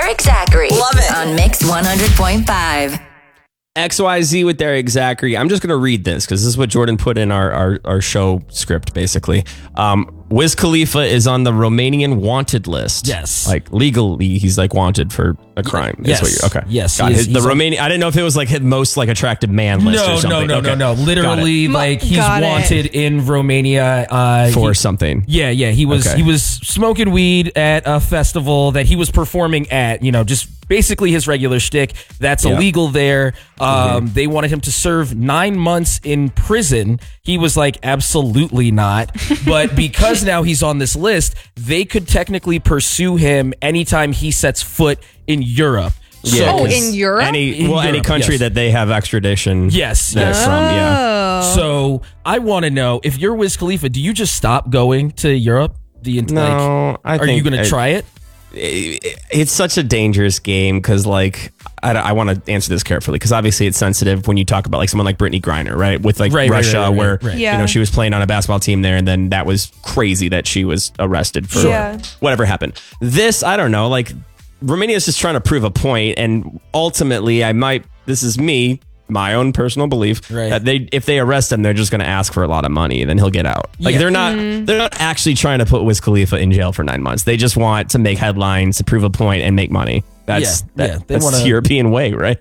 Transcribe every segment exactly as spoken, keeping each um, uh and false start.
Derek Zachary. Love it. On Mix one hundred point five. X Y Z with Derek Zachary. I'm just going to read this because this is what Jordan put in our, our, our show script, basically. Um, Wiz Khalifa is on the Romanian wanted list. Yes. Like, legally, he's, like, wanted for a crime. Yes. Is what you're, okay. Yes. Got He is, his, the on, Romanian... I didn't know if it was, like, his most, like, attractive man list no, or something. No, no, okay. no, no. Literally, like, he's Got wanted it. in Romania. Uh, For he, something. Yeah, yeah. He was Okay. he was smoking weed at a festival that he was performing at, you know, just basically his regular shtick. That's Yeah. illegal there. Um, Mm-hmm. They wanted him to serve nine months in prison. He was like, absolutely not. But because now he's on this list, they could technically pursue him anytime he sets foot in Europe. Yeah, Oh, 'cause in Europe? Any, In well, any Europe, country yes. that they have extradition. Yes, they're yes. From, yeah. Oh. So I want to know, if you're Wiz Khalifa, do you just stop going to Europe? Do you, No, like, I are think you going to I- try it? it- it's such a dangerous game because, like, I, I want to answer this carefully because obviously it's sensitive when you talk about like someone like Brittany Griner, right? With like Right, right, Russia, right, right, where right. Yeah. you know she was playing on a basketball team there, and then that was crazy that she was arrested for Yeah. whatever happened. This, I don't know, like Romania's just trying to prove a point, and ultimately, I might. This is me. My own personal belief Right. that they, if they arrest him, they're just going to ask for a lot of money, then he'll get out. Like Yeah. they're not, they're not actually trying to put Wiz Khalifa in jail for nine months. They just want to make headlines, to prove a point, and make money. That's Yeah, that, yeah, they that's wanna- the European way, right?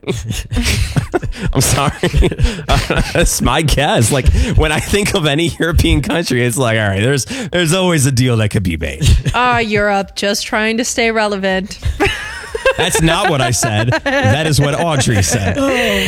I'm sorry, that's my guess. Like when I think of any European country, it's like, all right, there's there's always a deal that could be made. Ah, Europe, just trying to stay relevant. That's not what I said. That is what Audrey said.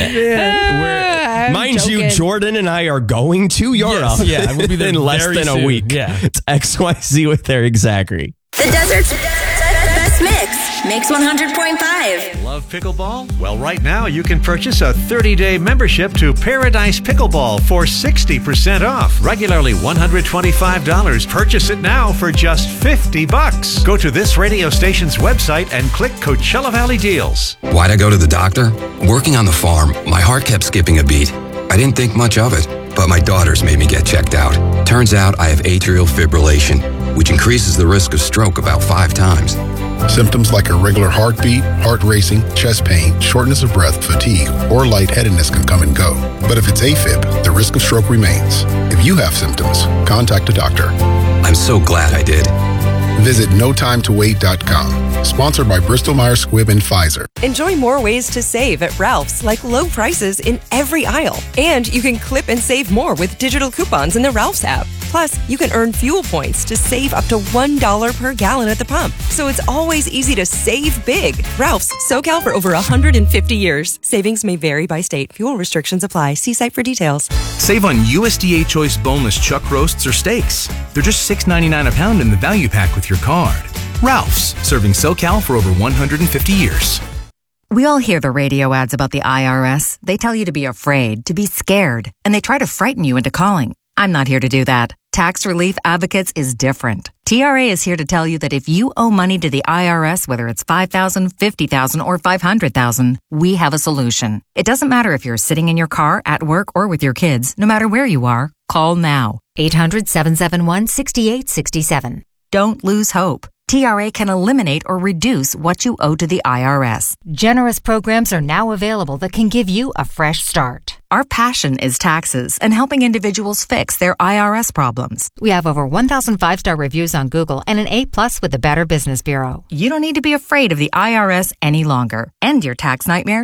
We're- I'm mind you, joking. Jordan and I are going to Europe. Yes, yeah, we'll be there in less very than a soon. week. Yeah. It's X Y Z with Eric Zachary. The desert's best mix. Mix one hundred point five. Love pickleball? Well, right now you can purchase a thirty-day membership to Paradise Pickleball for sixty percent off. Regularly one hundred twenty-five dollars. Purchase it now for just fifty bucks. Go to this radio station's website and click Coachella Valley Deals. Why'd I go to the doctor? Working on the farm, my heart kept skipping a beat. I didn't think much of it, but my daughters made me get checked out. Turns out I have atrial fibrillation, which increases the risk of stroke about five times. Symptoms like irregular heartbeat, heart racing, chest pain, shortness of breath, fatigue, or lightheadedness can come and go. But if it's AFib, the risk of stroke remains. If you have symptoms, contact a doctor. I'm so glad I did. Visit no time to wait dot com. Sponsored by Bristol Myers Squibb and Pfizer. Enjoy more ways to save at Ralph's, like low prices in every aisle. And you can clip and save more with digital coupons in the Ralph's app. Plus, you can earn fuel points to save up to one dollar per gallon at the pump. So it's always easy to save big. Ralph's, SoCal for over one hundred fifty years. Savings may vary by state. Fuel restrictions apply. See site for details. Save on U S D A Choice boneless chuck roasts or steaks. They're just six ninety-nine a pound in the value pack with your card. Ralph's, serving SoCal for over one hundred fifty years. We all hear the radio ads about the I R S. They tell you to be afraid, to be scared, and they try to frighten you into calling. I'm not here to do that. Tax Relief Advocates is different. T R A is here to tell you that if you owe money to the I R S, whether it's five thousand dollars, fifty thousand dollars, or five hundred thousand dollars, we have a solution. It doesn't matter if you're sitting in your car, at work, or with your kids. No matter where you are, call now. eight hundred, seven seven one, six eight six seven. Don't lose hope. T R A can eliminate or reduce what you owe to the I R S. Generous programs are now available that can give you a fresh start. Our passion is taxes and helping individuals fix their I R S problems. We have over one thousand five-star reviews on Google and an A plus with the Better Business Bureau. You don't need to be afraid of the I R S any longer. End your tax nightmare